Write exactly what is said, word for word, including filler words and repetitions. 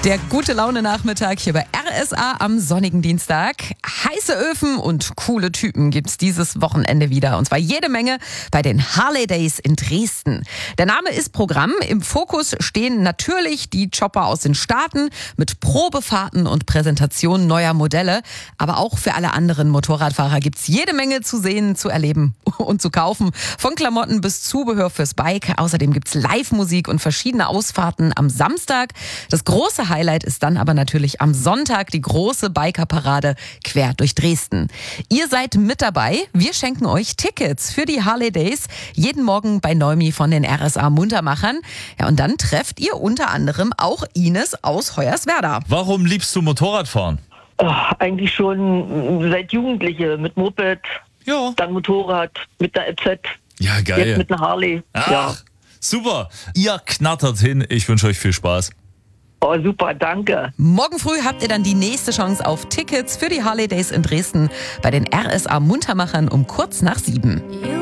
Der gute Laune-Nachmittag hier bei R S A am sonnigen Dienstag. Heiße Öfen und coole Typen gibt's dieses Wochenende wieder. Und zwar jede Menge bei den Harley Days in Dresden. Der Name ist Programm. Im Fokus stehen natürlich die Chopper aus den Staaten mit Probefahrten und Präsentationen neuer Modelle. Aber auch für alle anderen Motorradfahrer gibt's jede Menge zu sehen, zu erleben und zu kaufen. Von Klamotten bis Zubehör fürs Bike. Außerdem gibt's Live-Musik und verschiedene Ausfahrten am Samstag. Das große Highlight ist dann aber natürlich am Sonntag die große Bikerparade quer durch Dresden. Ihr seid mit dabei. Wir schenken euch Tickets für die Harley Days jeden Morgen bei Neumi von den R S A Muntermachern. Ja, und dann trefft ihr unter anderem auch Ines aus Hoyerswerda. Warum liebst du Motorradfahren? Oh, eigentlich schon seit Jugendliche mit Moped, Ja. dann Motorrad, mit der F Z, Ja, geil. jetzt mit einer Harley. Ach, Ja. super. Ihr knattert hin. Ich wünsche euch viel Spaß. Oh, super, danke. Morgen früh habt ihr dann die nächste Chance auf Tickets für die Harley Days in Dresden bei den R S A Muntermachern um kurz nach sieben.